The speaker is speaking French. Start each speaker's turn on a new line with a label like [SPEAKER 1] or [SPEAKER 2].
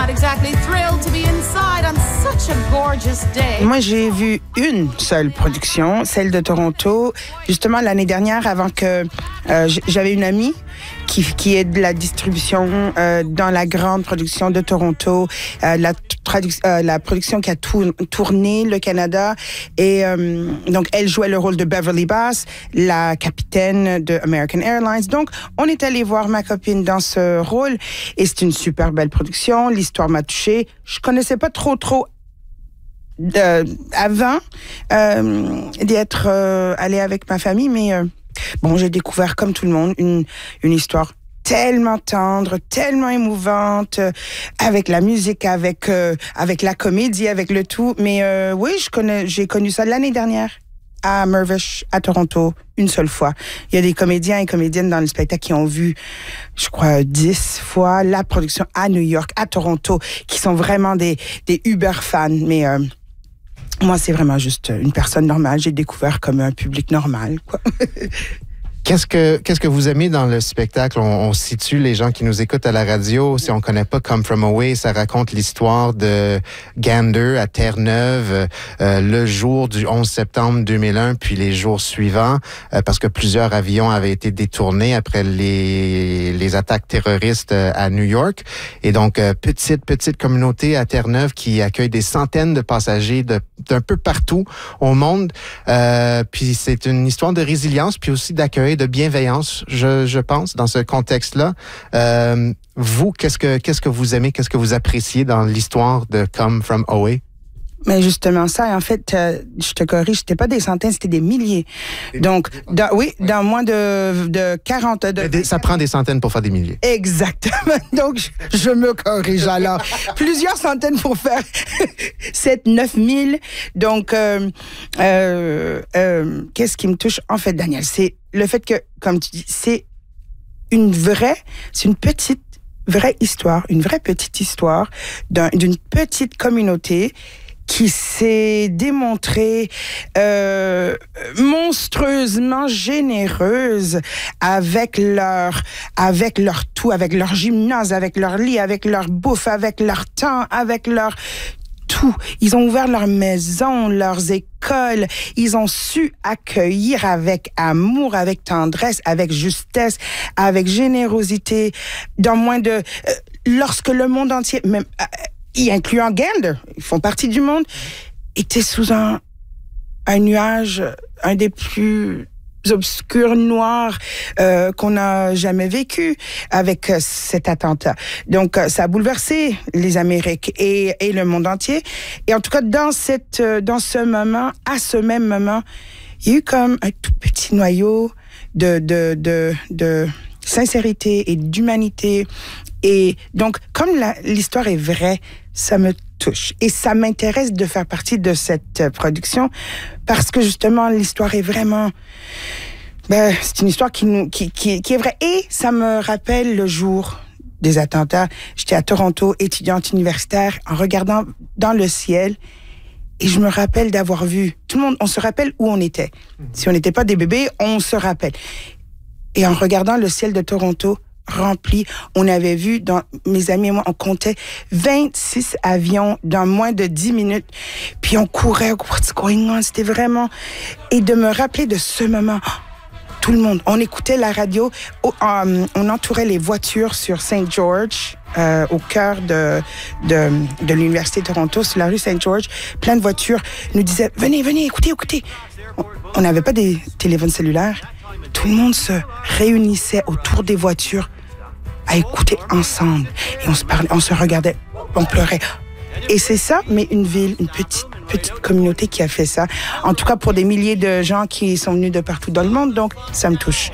[SPEAKER 1] not exactly thrilled to be inside on such a gorgeous day.
[SPEAKER 2] Moi, j'ai vu une seule production, celle de Toronto, justement l'année dernière, avant que j'avais une amie qui est de la distribution dans la grande production de Toronto, la production qui a tourné le Canada. Et donc, elle jouait le rôle de Beverly Bass, la capitaine de American Airlines. Donc, on est allé voir ma copine dans ce rôle et c'est une super belle production. L'histoire m'a touchée. Je connaissais pas trop avant d'y être allée avec ma famille, mais bon, j'ai découvert comme tout le monde une histoire tellement tendre, tellement émouvante, avec la musique, avec la comédie, avec le tout. Mais oui, j'ai connu ça l'année dernière à Mirvish, à Toronto, une seule fois. Il y a des comédiens et comédiennes dans le spectacle qui ont vu, je crois, 10 fois la production à New York, à Toronto, qui sont vraiment des uber fans. Mais moi, c'est vraiment juste une personne normale. J'ai découvert comme un public normal, quoi.
[SPEAKER 3] Qu'est-ce que vous aimez dans le spectacle? On situe les gens qui nous écoutent à la radio. Si on connaît pas Come From Away, ça raconte l'histoire de Gander à Terre-Neuve le jour du 11 septembre 2001, puis les jours suivants, parce que plusieurs avions avaient été détournés après les attaques terroristes à New York. Et donc, petite communauté à Terre-Neuve qui accueille des centaines de passagers d'un peu partout au monde. Puis c'est une histoire de résilience, puis aussi d'accueil, de bienveillance, je pense, dans ce contexte-là. Vous, qu'est-ce que vous aimez, qu'est-ce que vous appréciez dans l'histoire de Come From Away?
[SPEAKER 2] Mais justement ça, en fait, je te corrige, c'était pas des centaines, c'était des milliers. Donc, dans moins de 40...
[SPEAKER 3] Ça prend des centaines pour faire des milliers.
[SPEAKER 2] Exactement. Donc, je me corrige alors. Plusieurs centaines pour faire 7-9 000. Donc, qu'est-ce qui me touche? En fait, Daniel, c'est le fait que, comme tu dis, c'est une vraie petite histoire d'une petite communauté qui s'est démontrée monstrueusement généreuse avec leur tout, avec leur gymnase, avec leur lit, avec leur bouffe, avec leur temps, avec leur tout. Ils ont ouvert leurs maisons, leurs écoles. Ils ont su accueillir avec amour, avec tendresse, avec justesse, avec générosité, dans moins de... lorsque le monde entier... même y incluant Gander, ils font partie du monde, était sous un nuage, un des plus obscurs, noirs qu'on n'a jamais vécu avec cet attentat. Donc, ça a bouleversé les Amériques et le monde entier. Et en tout cas, dans ce moment, à ce même moment, il y a eu comme un tout petit noyau de sincérité et d'humanité. Et donc, comme l'histoire est vraie, ça me touche. Et ça m'intéresse de faire partie de cette production parce que justement, l'histoire est vraiment... c'est une histoire qui est vraie. Et ça me rappelle le jour des attentats. J'étais à Toronto, étudiante universitaire, en regardant dans le ciel. Et je me rappelle d'avoir vu... Tout le monde, on se rappelle où on était. Si on n'était pas des bébés, on se rappelle. Et en regardant le ciel de Toronto rempli, on avait vu, mes amis et moi, on comptait 26 avions dans moins de 10 minutes. Puis on courait, what's going on? C'était vraiment... Et de me rappeler de ce moment, tout le monde, on écoutait la radio, on entourait les voitures sur St. George, au cœur de l'Université de Toronto, sur la rue St. George. Plein de voitures nous disaient, venez, écoutez. On n'avait pas des téléphones cellulaires. Tout le monde se réunissait autour des voitures à écouter ensemble. Et on se parlait, on se regardait, on pleurait. Et c'est ça, mais une ville, une petite communauté qui a fait ça. En tout cas, pour des milliers de gens qui sont venus de partout dans le monde. Donc, ça me touche.